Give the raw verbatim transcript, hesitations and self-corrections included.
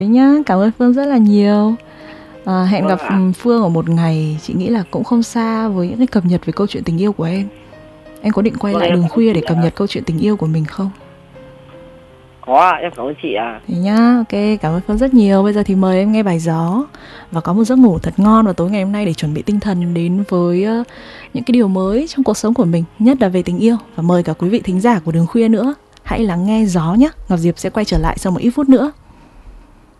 Đấy nhá, cảm ơn Phương rất là nhiều. À, hẹn Vâng gặp ạ. Phương ở một ngày chị nghĩ là cũng không xa với những cái cập nhật về câu chuyện tình yêu của em. Em có định quay Vâng lại em đường cảm ơn khuya chị để cập ạ. nhật câu chuyện tình yêu của mình không? Có ạ, em cảm ơn chị ạ. Thế nhá, ok, cảm ơn Phương rất nhiều. Bây giờ thì mời em nghe bài gió và có một giấc ngủ thật ngon vào tối ngày hôm nay để chuẩn bị tinh thần đến với uh, những cái điều mới trong cuộc sống của mình, nhất là về tình yêu. Và mời cả quý vị thính giả của đường khuya nữa. Hãy lắng nghe gió nhé. Ngọc Diệp sẽ quay trở lại sau một ít phút nữa.